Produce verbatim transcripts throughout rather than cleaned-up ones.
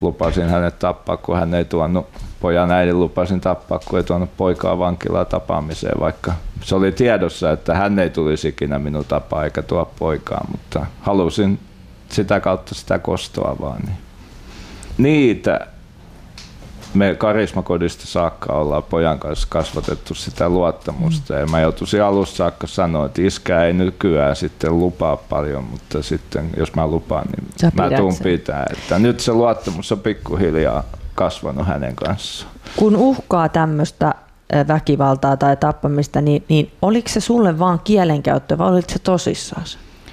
lupasin hänet tappaa, kun hän ei tuonut, pojan äidin lupasin tappaa, kun ei tuonut poikaa vankilaan tapaamiseen, vaikka se oli tiedossa, että hän ei tulisi ikinä minun tapaa eikä tuo poikaa, mutta halusin sitä kautta sitä kostoa vaan. Niin. Niitä me Karismakodista saakka ollaan pojan kanssa kasvatettu sitä luottamusta, ja mä joutuisin alusta saakka sanoa, että iskä ei nykyään sitten lupaa paljon, mutta sitten jos mä lupaan, niin Sä mä tuun pitää. Että nyt se luottamus on pikkuhiljaa kasvanut hänen kanssaan. Kun uhkaa tämmöistä väkivaltaa tai tappamista, niin, niin oliko se sulle vaan kielenkäyttö vai oliko se tosissaan?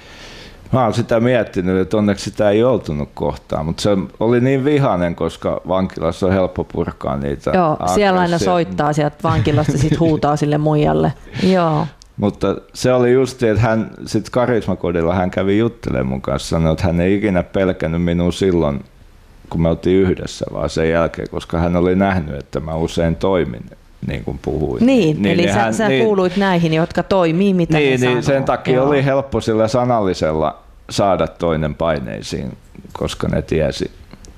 Mä oon sitä miettinyt, että onneksi sitä ei joutunut kohtaan, mutta se oli niin vihainen, koska vankilassa on helppo purkaa niitä. Joo, siellä aina soittaa sieltä vankilasta, sit huutaa sille muijalle. Joo. Mutta se oli just, että hän sit Karismakodilla hän kävi juttelemaan mun kanssa, sanoi, että hän ei ikinä pelkännyt minua silloin, kun me oltiin yhdessä, vaan sen jälkeen, koska hän oli nähnyt, että mä usein toimin. Niin kuin puhuin. Niin, niin eli niin sä, hän, sä niin, kuuluit näihin, jotka toimii, mitä niin, ne sanoo. Niin, sen takia Joo. oli helppo sillä sanallisella saada toinen paineisiin, koska ne tiesi,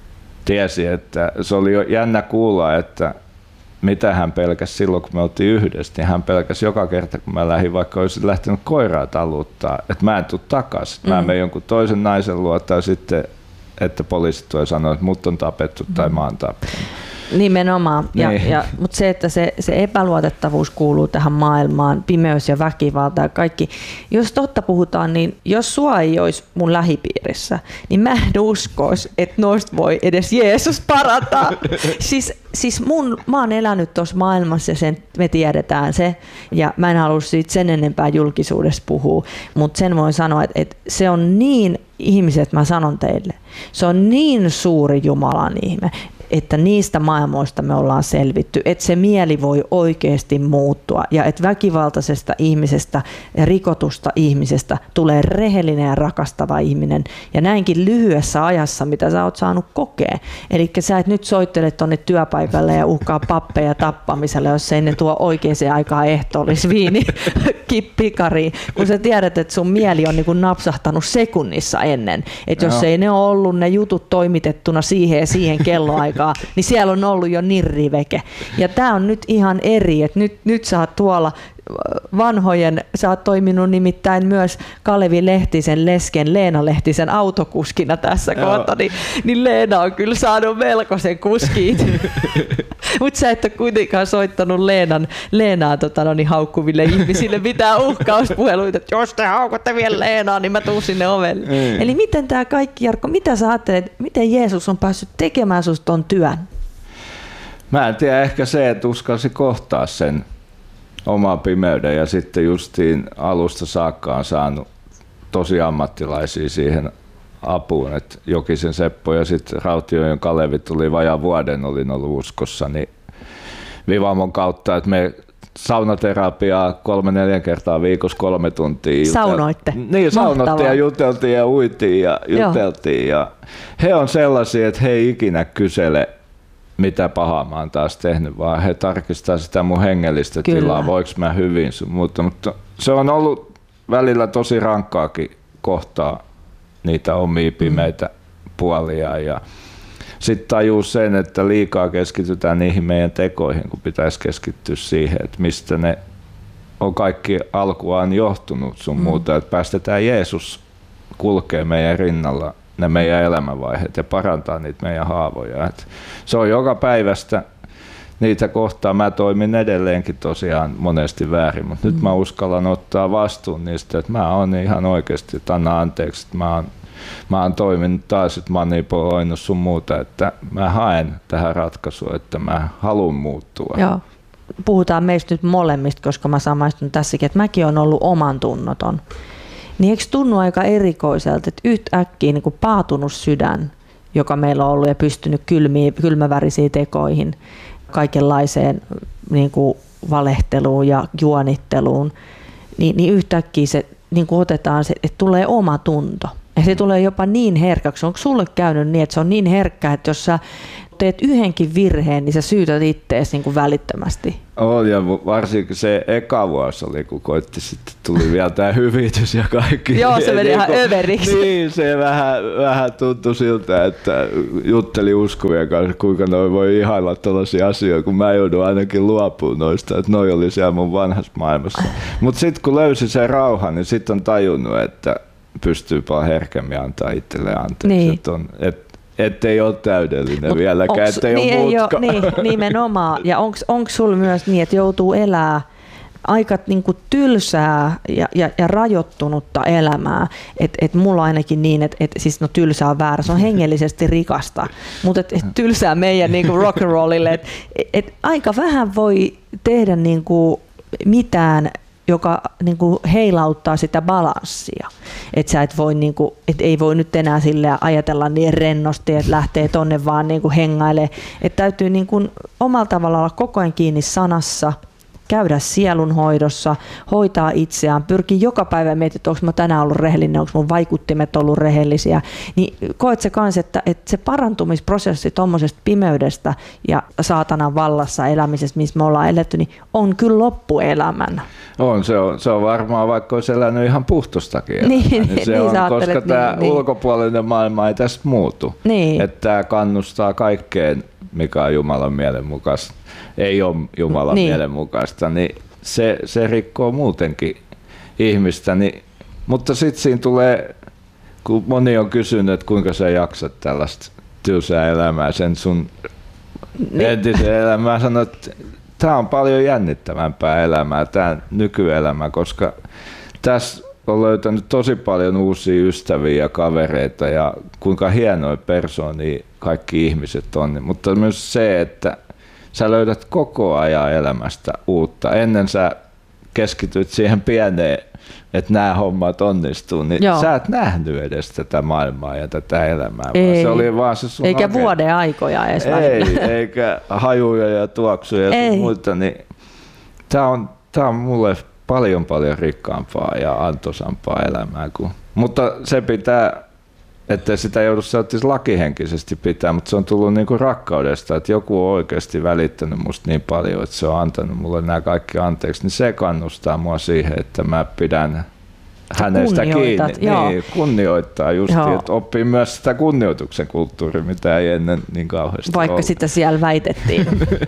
tiesi, että se oli jo jännä kuulla, että mitä hän pelkäsi silloin, kun me oltiin yhdessä, niin hän pelkäsi joka kerta, kun mä lähdin, vaikka olisin lähtenyt koiraa taluttaa, että mä en tule takaisin. Mä mm. menen jonkun toisen naisen luo tai sitten, että poliisit voi sanoa, että mut on tapettu tai mä oon tapettu. Nimenomaan, ja, niin. ja, mutta se, että se, se epäluotettavuus kuuluu tähän maailmaan, pimeys ja väkivalta ja kaikki. Jos totta puhutaan, niin jos sua ei olisi mun lähipiirissä, niin mä en uskoisi, että noista voi edes Jeesus parantaa. siis siis mun, mä oon elänyt tuossa maailmassa ja sen, me tiedetään se, ja mä en halua siitä sen enempää julkisuudessa puhua, mutta sen voin sanoa, että, että se on niin, ihmiset, mä sanon teille, se on niin suuri Jumalan ihme, että niistä maailmoista me ollaan selvitty, että se mieli voi oikeasti muuttua ja että väkivaltaisesta ihmisestä ja rikotusta ihmisestä tulee rehellinen ja rakastava ihminen ja näinkin lyhyessä ajassa, mitä sä oot saanut kokea. Eli sä et nyt soittele tonne työpaikalle ja uhkaa pappeja tappamiselle, jos ei ne tuo oikeaan aikaan ehtoollisviini kippikariin, kun sä tiedät, että sun mieli on niin kuin napsahtanut sekunnissa ennen. Että jos no. ei ne ole ollut ne jutut toimitettuna siihen ja siihen kelloaikaan, niin siellä on ollut jo nirriveke. Ja tää on nyt ihan eri, että nyt, nyt sä oot tuolla vanhojen, sä oot toiminut nimittäin myös Kalevi Lehtisen lesken, Leena Lehtisen autokuskina tässä kohta, niin, niin Leena on kyllä saanut melkoisen kuskiin. Mutta sä et ole kuitenkaan soittanut Leenan, Leenaa tota, no niin, haukkuville ihmisille mitään uhkauspuheluita, että jos te haukutte vielä Leenaa, niin mä tuun sinne ovelle. Mm. Eli miten tämä kaikki, Jarkko, mitä sä ajattelet, miten Jeesus on päässyt tekemään susta ton työn? Mä en tiedä, ehkä se, että uskalsi kohtaa sen oman pimeyden ja sitten justiin alusta saakka on saanut tosi ammattilaisia siihen apuun, että Jokisen Seppo ja sitten Rautiojen Kalevi tuli vajaan vuoden, olin ollut uskossa, niin Vivamon kautta, että me saunaterapiaa kolme neljä kertaa viikossa kolme tuntia. Saunoitte? Niin, saunottiin ja juteltiin ja uitiin ja juteltiin. Ja he on sellaisia, että he ei ikinä kysele, mitä pahaa mä oon taas tehnyt, vaan he tarkistaa sitä mun hengellistä Kyllä. tilaa, voiko mä hyvin sun muuta. Mutta se on ollut välillä tosi rankkaakin kohtaa niitä omia pimeitä mm. puolia. Ja sitten tajuu sen, että liikaa keskitytään niihin meidän tekoihin, kun pitäisi keskittyä siihen, että mistä ne on kaikki alkuaan johtunut sun mm. muuta, että päästetään Jeesus kulkee meidän rinnalla ne meidän elämänvaiheet ja parantaa niitä meidän haavoja. Et se on joka päivästä niitä kohtaa. Mä toimin edelleenkin tosiaan monesti väärin, mutta mm. nyt mä uskallan ottaa vastuun niistä, että mä oon ihan oikeasti, että anna anteeksi, että mä oon, mä oon toiminut taas, että manipuloinut sun muuta, että mä haen tähän ratkaisua, että mä haluan muuttua. Joo. Puhutaan meistä nyt molemmista, koska mä samaistun tässäkin, että mäkin olen ollut oman tunnoton. Niin eikö tunnu aika erikoiselta, että yhtäkkiä niin kuin paatunut sydän, joka meillä on ollut ja pystynyt kylmiin, kylmävärisiin tekoihin, kaikenlaiseen niin kuin valehteluun ja juonitteluun, niin, niin yhtäkkiä se niin kuin otetaan, se, että tulee oma tunto. Ja se tulee jopa niin herkäksi. Onko sulle käynyt niin, että se on niin herkkä, että jos sä teet yhdenkin virheen, niin sä syytät ittees niin kuin välittömästi. On, ja varsinkin se eka vuosi oli, kun koitti, sitten tuli vielä tämä hyvitys ja kaikki. Joo, se meni ihan överiksi. Niin, se vähän, vähän tuntui siltä, että jutteli uskovien kanssa, kuinka noi voi ihailla tällaisia asioita, kun mä joudun ainakin luopumaan noista, että noi oli siellä mun vanhassa maailmassa. Mutta sitten kun löysi sen rauhan, niin sitten on tajunnut, että pystyy paljon herkemmin antaa itselleen anteeksi. Niin. Että on, et, ettei ole täydellinen Mut vieläkään, onks, ettei niin ole mutka. Niin, nimenomaan. Ja onko sulla myös niin, että joutuu elää aika niinku tylsää ja, ja, ja rajoittunutta elämää, että et mulla ainakin niin, että et, siis no tylsää on väärä, se on hengellisesti rikasta, mutta et, et tylsää meidän niinku rock'n'rollille, että et aika vähän voi tehdä niinku mitään, joka niinku heilauttaa sitä balanssia. Että sä et voi niinku, et ei voi nyt enää sille ajatella niin rennosti, että lähtee tonne vaan niinku hengailee. Että täytyy niinku omalla tavalla olla koko ajan kiinni sanassa, käydä sielunhoidossa, hoitaa itseään, pyrkii joka päivä miettiä, että onko mä tänään ollut rehellinen, onko mun vaikuttimet ollut rehellisiä. Niin koet se kans, että, että se parantumisprosessi tuommoisesta pimeydestä ja saatanan vallassa elämisestä, missä me ollaan eletty, niin on kyllä loppuelämän. On, se on, se on varmaan, vaikka olisi elänyt ihan puhtostakin elämää, niin, niin se niin, on, koska niin, tämä niin. ulkopuolinen maailma ei tästä muutu. Niin. Että tämä kannustaa kaikkeen, mikä on Jumalan mielen mukaista, ei ole Jumalan niin. mielen mukaista, niin se, se rikkoo muutenkin ihmistä. Niin, mutta sitten siinä tulee, kun moni on kysynyt, että kuinka sä jaksat tällaista tylsää elämää, sen sun niin. entisen elämää, sanon, että tämä on paljon jännittävämpää elämää, tämä nykyelämä, koska tässä on löytänyt tosi paljon uusia ystäviä ja kavereita ja kuinka hienoja persoonia kaikki ihmiset on, mutta myös se, että sä löydät koko ajan elämästä uutta. Ennen sä keskityt siihen pieneen, että nämä hommat onnistuu, niin Joo. sä et nähnyt edes tätä maailmaa ja tätä elämää. Ei. Se oli vaan se sun eikä oikein. Vuoden aikoja edes. Ei, eikä hajuja ja tuoksuja ja muuta. Niin tää on, tää on mulle paljon paljon rikkaampaa ja antoisampaa elämää. Kuin. Mutta se pitää, ettei sitä joudu sellaisesti lakihenkisesti pitää, mutta se on tullut niinku rakkaudesta, että joku on oikeasti välittänyt musta niin paljon, että se on antanut mulle nämä kaikki anteeksi, niin se kannustaa mua siihen, että mä pidän hänestä kiinni. Niin, kunnioittaa just, että oppii myös sitä kunnioituksen kulttuuria, mitä ei ennen niin kauheasti Vaikka ollut. Sitä siellä väitettiin.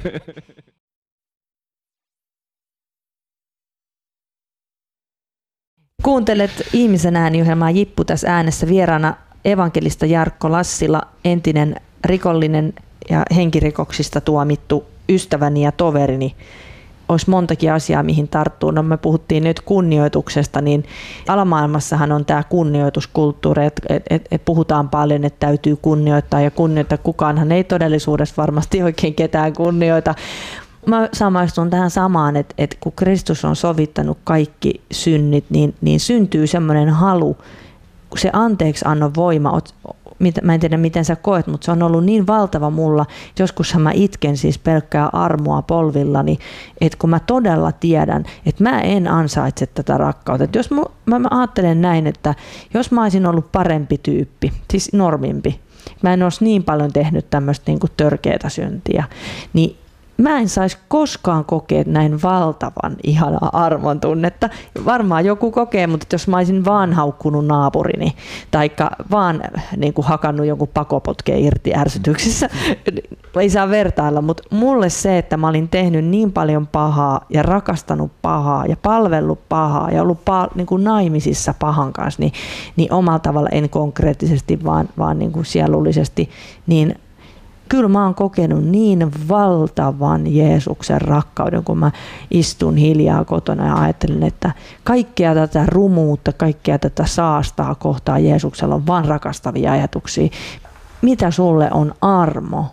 Kuuntelet Ihmisen ääni-ohjelmaa Jippu tässä äänessä, vieraana evankelista Jarkko Lassila, entinen rikollinen ja henkirikoksista tuomittu ystäväni ja toverini. Olisi montakin asiaa, mihin tarttuu. No, me puhuttiin nyt kunnioituksesta, niin alamaailmassahan on tämä kunnioituskulttuuri, että et, et, et puhutaan paljon, että täytyy kunnioittaa ja kunnioittaa. Kukaanhan ei todellisuudessa varmasti oikein ketään kunnioita. Mä samaistun tähän samaan, että, että kun Kristus on sovittanut kaikki synnit, niin, niin syntyy semmoinen halu, se anteeksiannon voima, mä en tiedä miten sä koet, mutta se on ollut niin valtava mulla, joskushan mä itken siis pelkkää armoa polvillani, että kun mä todella tiedän, että mä en ansaitse tätä rakkautta. Että jos mä, mä, mä ajattelen näin, että jos mä olisin ollut parempi tyyppi, siis normimpi, mä en olisi niin paljon tehnyt tämmöistä niin kuin törkeätä syntiä, niin mä en saisi koskaan kokea näin valtavan ihanaa armon tunnetta. Varmaan joku kokee, mutta jos mä olisin vaan haukkunut naapurini tai vaan niin kuin hakannut jonkun pakopotkeen irti ärsytyksissä, ei saa vertailla, mutta mulle se, että mä olin tehnyt niin paljon pahaa ja rakastanut pahaa ja palvellut pahaa ja ollut pa- niin kuin naimisissa pahan kanssa, niin, niin omalla tavalla en konkreettisesti, vaan, vaan niin kuin sielullisesti, niin kyllä mä oon kokenut niin valtavan Jeesuksen rakkauden, kun mä istun hiljaa kotona ja ajattelen, että kaikkea tätä rumuutta, kaikkea tätä saastaa kohtaan Jeesuksella on vaan rakastavia ajatuksia. Mitä sulle on armo?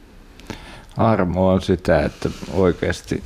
Armo on sitä, että oikeasti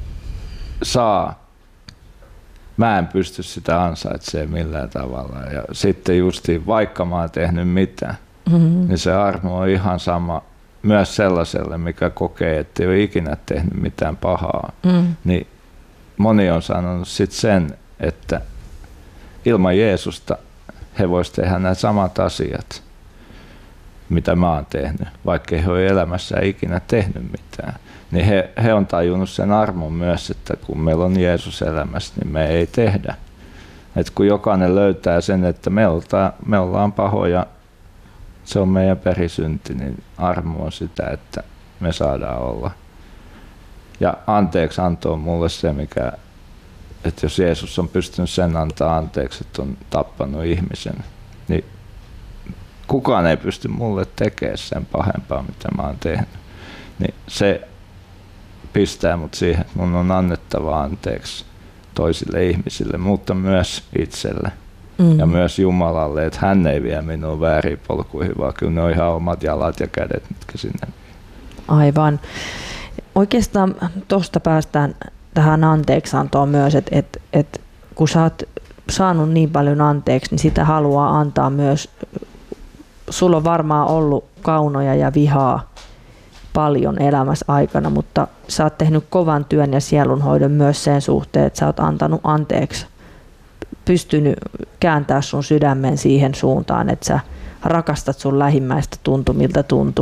saa. Mä en pysty sitä ansaitsemaan millään tavalla. Ja sitten justiin, vaikka mä oon tehnyt mitään, mm-hmm. niin se armo on ihan sama. Myös sellaiselle, mikä kokee, että ei ole ikinä tehnyt mitään pahaa, mm. niin moni on sanonut sit sen, että ilman Jeesusta he voisivat tehdä nämä samat asiat. mitä mä oon tehnyt, vaikka he ole elämässä ikinä tehnyt mitään. Niin he, he on tajunnut sen armon myös, että kun meillä on Jeesus elämässä, niin me ei tehdä. Et kun jokainen löytää sen, että me ollaan, me ollaan pahoja, se on meidän perisynti, niin armo on sitä, että me saadaan olla. Ja anteeksi anto on mulle se, mikä, että jos Jeesus on pystynyt sen antaa anteeksi, että on tappanut ihmisen, niin kukaan ei pysty mulle tekemään sen pahempaa, mitä mä oon tehnyt. Niin se pistää mut siihen, että mun on annettava anteeksi toisille ihmisille, mutta myös itselle. Mm. Ja myös Jumalalle, että hän ei vie minua väärin polkuihin, vaan kyllä ne on ihan omat jalat ja kädet, mitkä sinne. Aivan. Oikeastaan tuosta päästään tähän anteeksiantoon myös, että et, et, kun sä oot saanut niin paljon anteeksi, niin sitä haluaa antaa myös. Sulla on varmaan ollut kaunoja ja vihaa paljon elämässä aikana, mutta sä oot tehnyt kovan työn ja sielunhoidon myös sen suhteen, että sä oot antanut anteeksi, pystynyt kääntämään sun sydämen siihen suuntaan, että sä rakastat sun lähimmäistä tuntu miltä tuntuu.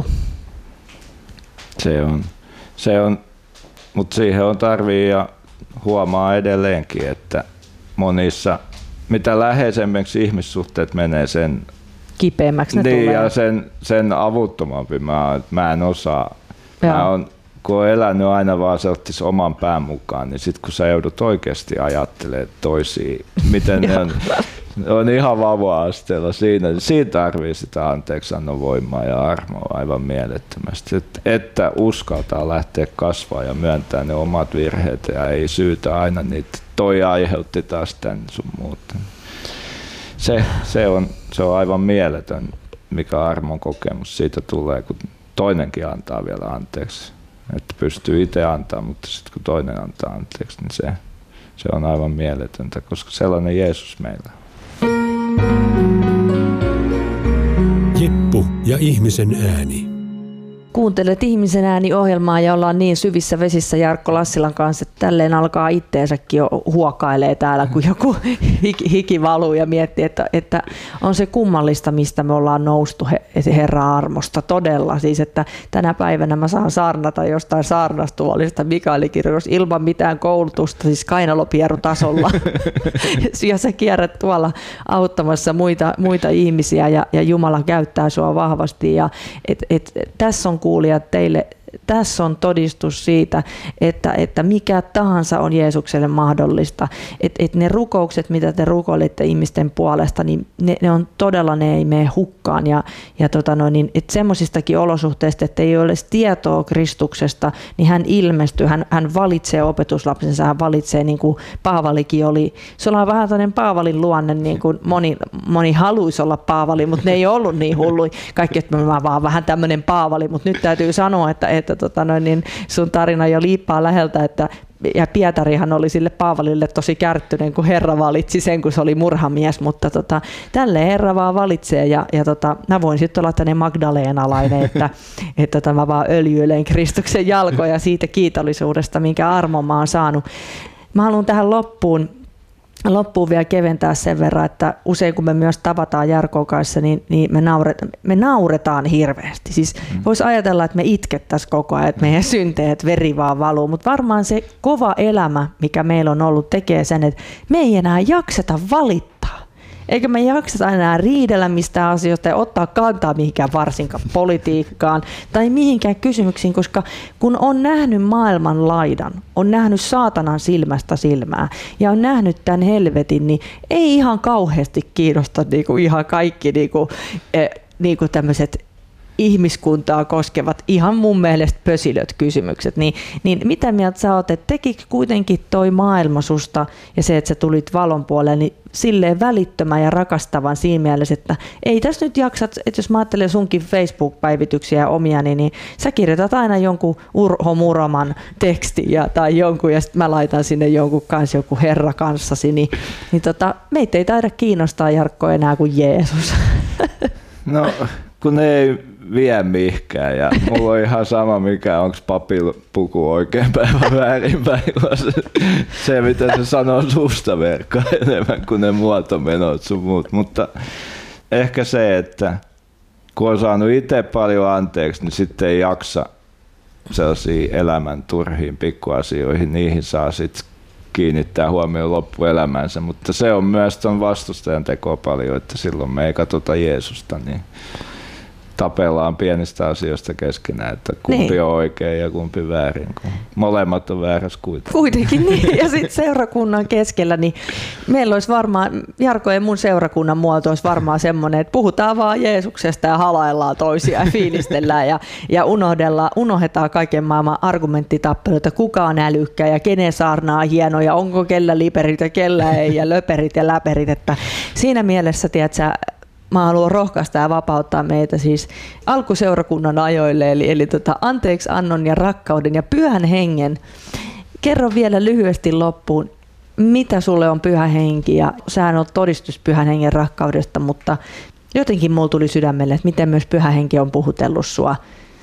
Se on, se on, mutta siihen on tarvii ja huomaa edelleenkin, että monissa, mitä läheisemmiksi ihmissuhteet menee, sen kipeämmäksi ne niin, tulee. Ja sen, sen avuttomampi mä oon, mä en osaa. Mä oon, kun on elänyt aina vaan se ottisi oman pään mukaan, niin sit kun sä joudut oikeasti ajattelemaan toisia, miten ne on, on ihan vauva-asteella siinä, niin siinä tarvii sitä anteeksiannon voimaa ja armoa aivan mielettömästi, että, että uskaltaa lähteä kasvaa ja myöntää ne omat virheet ja ei syytä aina niitä, toi aiheutti taas tän sun muuta. Se, se, on, se on aivan mieletön, mikä armon kokemus siitä tulee, kun toinenkin antaa vielä anteeksi. Että pystyy itse antaa, mutta sitten kun toinen antaa anteeksi, niin se, se on aivan mieletöntä, koska sellainen Jeesus meillä on. Jeppu ja ihmisen ääni. Kuuntelet Ihmisen ääni-ohjelmaa ja ollaan niin syvissä vesissä Jarkko Lassilan kanssa, että tälleen alkaa itteensäkin jo huokailee täällä, kun joku hiki, hiki valuu ja miettii, että, että on se kummallista, mistä me ollaan noustu Herran armosta todella. Siis, että tänä päivänä mä saan saarnata jostain saarnastuolista Mikaelikirjoissa ilman mitään koulutusta, siis kainalopierutasolla. Ja sä kierrät tuolla auttamassa muita, muita ihmisiä ja, ja Jumala käyttää sua vahvasti. Ja et, et, tässä on kuulijat teille, tässä on todistus siitä, että, että mikä tahansa on Jeesukselle mahdollista. Että et ne rukoukset, mitä te rukoilette ihmisten puolesta, niin ne, ne on todella, ne ei mene hukkaan. Ja, ja tota no, niin, että semmoisistakin olosuhteista, että ei ole edes tietoa Kristuksesta, niin hän ilmestyy, hän, hän valitsee opetuslapsensa, hän valitsee, niin kuin Paavalikin oli. Se on vähän tämmöinen Paavalin luonne, niin kuin moni, moni haluaisi olla Paavali, mutta ne ei ollut niin hullui. Kaikki, että mä vaan vähän tämmöinen Paavali, mutta nyt täytyy sanoa, että, että tota noin, niin sun tarina jo liippaa läheltä, että ja Pietarihan oli sille Paavalille tosi kärttyneen, kun Herra valitsi sen, kun se oli murhamies, mutta tota, tälleen Herra vaan valitsee ja, ja tota, mä voin sitten olla tänne Magdaleenalainen, että, että tota, mä vaan öljyilen Kristuksen jalkoja siitä kiitollisuudesta, minkä armon mä oon saanut. Mä haluan tähän loppuun Loppuun vielä keventää sen verran, että usein kun me myös tavataan Jarkon kanssa, niin, niin me, nauretaan, me nauretaan hirveästi. Siis mm. voisi ajatella, että me itkettäisiin koko ajan, että meidän synteet veri vaan valuu, mutta varmaan se kova elämä, mikä meillä on ollut, tekee sen, että me ei enää jakseta valittaa. Eikä me jakseta enää riidellä mistään asioista ja ottaa kantaa mihinkään varsinkaan politiikkaan tai mihinkään kysymyksiin, koska kun on nähnyt maailman laidan, on nähnyt saatanan silmästä silmää ja on nähnyt tämän helvetin, niin ei ihan kauheasti kiinnosta niinku ihan kaikki niinku, eh, niinku tämmöiset ihmiskuntaa koskevat ihan mun mielestä pösilöt kysymykset, niin, niin mitä mieltä sä oot, että tekikö kuitenkin toi maailma susta ja se, että sä tulit valon puolelle, niin silleen välittömän ja rakastavan siinä mielessä, että ei tässä nyt jaksat, että jos mä ajattelen sunkin Facebook-päivityksiä ja omia, niin, niin sä kirjoitat aina jonkun Urho Muroman tekstin ja, tai jonkun ja sitten mä laitan sinne jonkun kanssa joku Herra kanssasi, niin, niin tota, meitä ei taida kiinnostaa Jarkko enää kuin Jeesus. No kun ne ei vie mihinkään ja mulla on ihan sama mikä onko papilla puku oikein päivä väärin päivä. Se, se mitä se sanoo suusta verkkaa enemmän kuin ne muotomenot sun muut. Mutta ehkä se, että kun on saanut itse paljon anteeksi, niin sitten ei jaksa sellaisiin elämän turhiin pikkuasioihin. Niihin saa sitten kiinnittää huomioon loppuelämänsä, mutta se on myös ton vastustajan tekoa paljon, että silloin me ei katsota Jeesusta, niin tapellaan pienistä asioista keskenään, että kumpi niin on oikein ja kumpi väärin, kun molemmat on väärässä kuitenkin. Kuitenkin niin, ja sitten seurakunnan keskellä, niin meillä olisi varmaan, Jarkko ja mun seurakunnan muoto olisi varmaan semmoinen, että puhutaan vaan Jeesuksesta ja halaillaan toisia ja fiilistellään ja, ja unohdellaan, unohdetaan kaiken maailman argumenttitappeluita, kuka on älykkä ja kenen saarna on hieno ja onko kellä liperit ja kellä ei ja löperit ja läperit, että siinä mielessä, tiedätkö, mä haluan rohkaista ja vapauttaa meitä siis alkuseurakunnan ajoille, eli, eli tota, anteeksi annon ja rakkauden ja pyhän hengen. Kerro vielä lyhyesti loppuun, mitä sulle on pyhä henki, ja sähän olet todistus pyhän hengen rakkaudesta, mutta jotenkin mulla tuli sydämelle, että miten myös pyhä henki on puhutellut sua.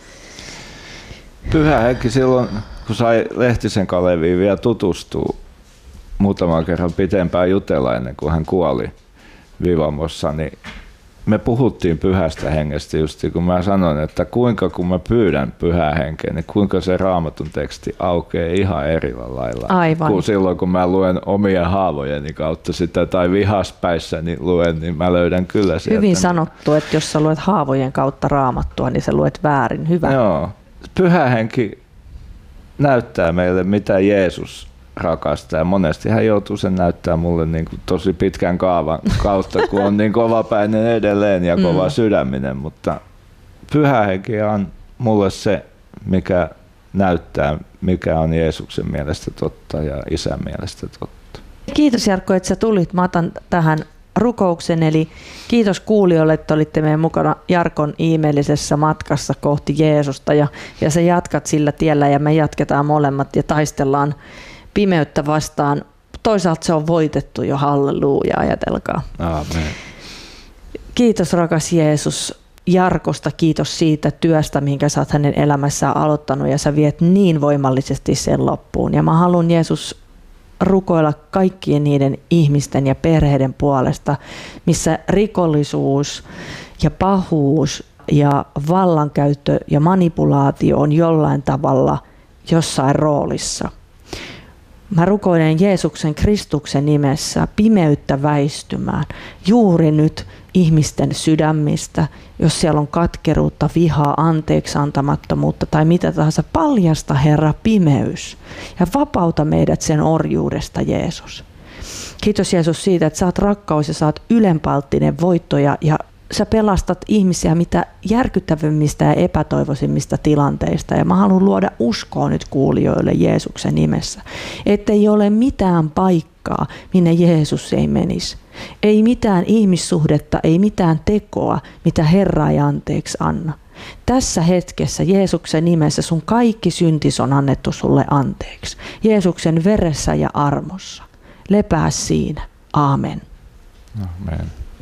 Pyhä henki silloin, kun sai Lehtisen Kaleviin vielä tutustua muutaman kerran pitempään jutella ennen kuin hän kuoli Vivamossa, niin me puhuttiin pyhästä hengestä just kun mä sanoin, että kuinka kun mä pyydän pyhää henkeä, niin kuinka se Raamatun teksti aukeaa ihan eri lailla. Aivan. Kun silloin kun mä luen omien haavojeni kautta sitä tai vihaspäissäni luen, niin mä löydän kyllä sieltä. Hyvin sanottu, että jos sä luet haavojen kautta Raamattua, niin sä luet väärin. Hyvä. Joo. Pyhä henki näyttää meille, mitä Jeesus rakastaa, ja monesti hän joutuu sen näyttää mulle niin kuin tosi pitkän kaavan kautta, kun on niin kovapäinen edelleen ja kova mm. sydäminen, mutta pyhä henki on mulle se, mikä näyttää, mikä on Jeesuksen mielestä totta ja Isän mielestä totta. Kiitos Jarkko, että sä tulit. Mä otan tähän rukouksen, eli kiitos kuulijoille, että olitte meidän mukana Jarkon ihmeellisessä matkassa kohti Jeesusta, ja, ja sä jatkat sillä tiellä ja me jatketaan molemmat ja taistellaan pimeyttä vastaan. Toisaalta se on voitettu jo, halleluja, ajatelkaa. Aamen. Kiitos rakas Jeesus Jarkosta, kiitos siitä työstä, minkä sä oot hänen elämässään aloittanut ja sä viet niin voimallisesti sen loppuun. Ja mä haluan Jeesus rukoilla kaikkien niiden ihmisten ja perheiden puolesta, missä rikollisuus ja pahuus ja vallankäyttö ja manipulaatio on jollain tavalla jossain roolissa. Mä rukoilen Jeesuksen Kristuksen nimessä pimeyttä väistymään juuri nyt ihmisten sydämistä, jos siellä on katkeruutta, vihaa, anteeksiantamattomuutta tai mitä tahansa. Paljasta Herra pimeys ja vapauta meidät sen orjuudesta, Jeesus. Kiitos Jeesus siitä, että sä oot rakkaus ja sä oot ylenpalttinen voitto ja, ja sä pelastat ihmisiä mitä järkyttävimmistä ja epätoivoisimmista tilanteista. Ja mä haluan luoda uskoa nyt kuulijoille Jeesuksen nimessä, ettei ole mitään paikkaa, minne Jeesus ei menisi. Ei mitään ihmissuhdetta, ei mitään tekoa, mitä Herra ei anteeksi anna. Tässä hetkessä Jeesuksen nimessä sun kaikki syntis on annettu sulle anteeksi. Jeesuksen veressä ja armossa. Lepää siinä. Aamen. Amen.